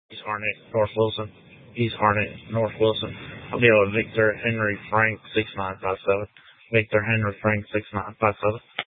East Harnett, North Wilson. East Harnett, North Wilson. I'll be with Victor Henry Frank 6957. Victor Henry Frank 6957.